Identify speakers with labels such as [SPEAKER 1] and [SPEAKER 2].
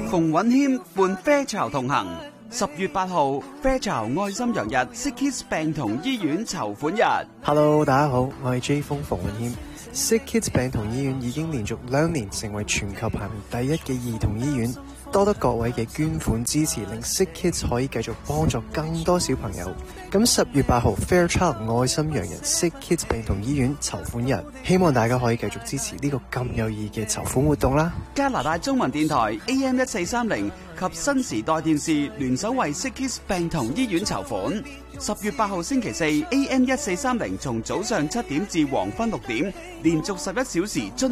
[SPEAKER 1] 馮允謙伴 Fairchild 同行，10月8號 Fairchild 愛心洋日 Sick Kids 病童醫院籌款日。
[SPEAKER 2] Hello， 大家好，我係 J 風馮允謙。Sick Kids 病童醫院已經連續2年成為全球排名第1嘅兒童醫院，多得各位嘅捐款支持，令 Sick Kids 可以繼續幫助更多小朋友。咁10月8號 Fairchild 愛心洋日 Sick Kids 病童醫院籌款日，希望大家可以繼續支持呢個咁有意義嘅籌款活動啦。
[SPEAKER 1] 加拿大中文電台 AM1430及新時代電視聯手為 Sick Kids 病童醫院籌款。10月8號星期四 AM1430從早上7點至黃昏6點，連續11小時